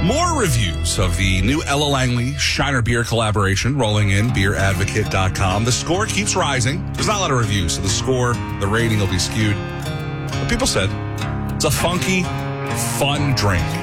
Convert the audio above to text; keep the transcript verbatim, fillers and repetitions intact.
More reviews of the new Ella Langley Shiner Beer collaboration rolling in, beer advocate dot com. The score keeps rising. There's not a lot of reviews, so the score, the rating will be skewed. But people said it's a funky, fun drink.